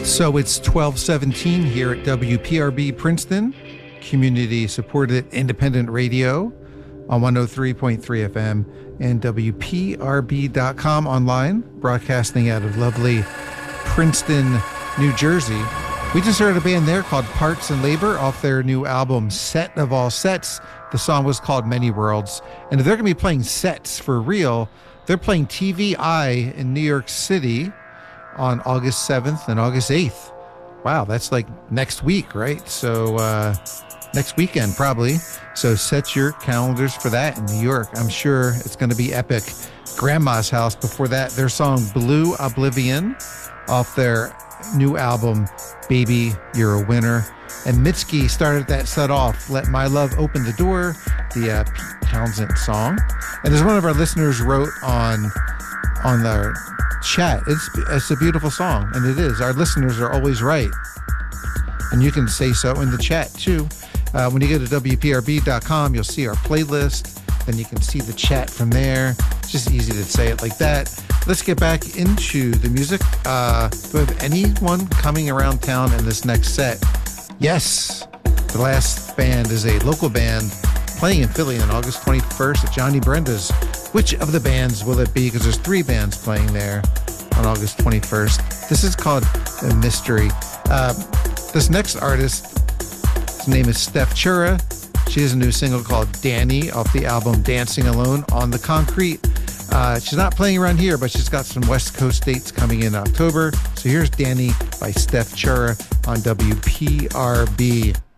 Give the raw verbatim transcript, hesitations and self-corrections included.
So it's twelve seventeen here at W P R B Princeton, community-supported independent radio on one oh three point three F M and W P R B dot com online, broadcasting out of lovely Princeton, New Jersey. We just heard a band there called Parts and Labor off their new album, Set of All Sets. The song was called Many Worlds. And if they're going to be playing sets for real, they're playing T V I in New York City on August seventh and August eighth. Wow, that's like next week, right? So uh, next weekend, probably. So set your calendars for that in New York. I'm sure it's going to be epic. Grandma's House before that, their song Blue Oblivion off their new album, Baby, You're a Winner. And Mitski started that set off, Let My Love Open the Door, the uh, Pete Townsend song. And as one of our listeners wrote on on their chat, it's it's a beautiful song, and it is. Our listeners are always right, and you can say so in the chat too. Uh, when you go to W P R B dot com, you'll see our playlist, and you can see the chat from there. It's just easy to say it like that. Let's get back into the music. Uh, do we have anyone coming around town in this next set? Yes, the last band is a local band playing in Philly on August twenty-first at Johnny Brenda's. Which of the bands will it be? Because there's three bands playing there on August twenty-first. This is called A Mystery. Uh, this next artist, his name is Steph Chura. She has a new single called Danny off the album Dancing Alone on the Concrete. Uh, she's not playing around here, but she's got some West Coast dates coming in October. So here's Danny by Steph Chura on W P R B.